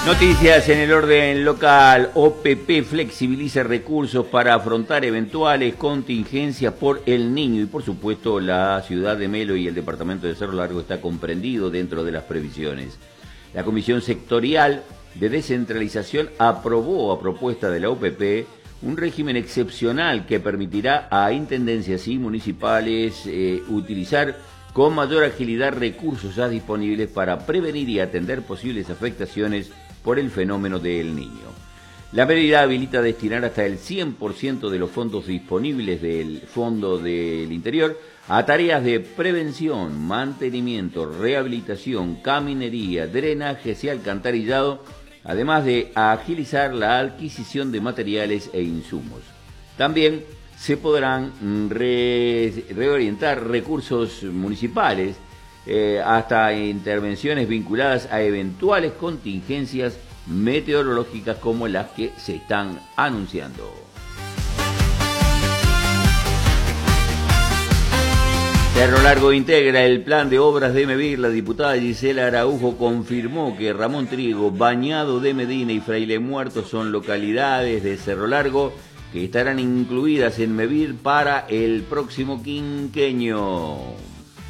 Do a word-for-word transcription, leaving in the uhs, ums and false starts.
Noticias en el orden local. O P P flexibiliza recursos para afrontar eventuales contingencias por El Niño. Y por supuesto la ciudad de Melo y el departamento de Cerro Largo está comprendido dentro de las previsiones. La Comisión Sectorial de Descentralización aprobó a propuesta de la O P P un régimen excepcional que permitirá a intendencias y municipales eh, utilizar con mayor agilidad recursos ya disponibles para prevenir y atender posibles afectaciones por el fenómeno del Niño. La medida habilita destinar hasta el cien por ciento de los fondos disponibles del Fondo del Interior a tareas de prevención, mantenimiento, rehabilitación, caminería, drenajes y alcantarillado, además de agilizar la adquisición de materiales e insumos. También se podrán re, reorientar recursos municipales eh, hasta intervenciones vinculadas a eventuales contingencias meteorológicas como las que se están anunciando. Cerro Largo integra el plan de obras de Mevir. La diputada Gisela Araujo confirmó que Ramón Trigo, Bañado de Medina y Fraile Muerto son localidades de Cerro Largo que estarán incluidas en Mevir para el próximo quinquenio.